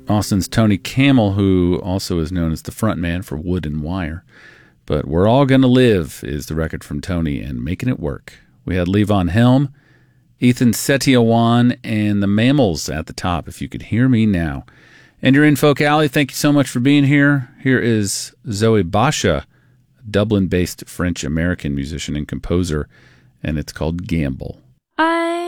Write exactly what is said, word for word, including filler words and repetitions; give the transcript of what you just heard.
Austin's Tony Camel, who also is known as the frontman for Wood and Wire. But We're All Gonna Live is the record from Tony and Making It Work. We had Levon Helm, Ethan Setiowan, and the Mammals at the top, If You Could Hear Me Now. And you're in Folk Alley. Thank you so much for being here. Here is Zoe Basha, Dublin-based French-American musician and composer, and it's called Gamble. I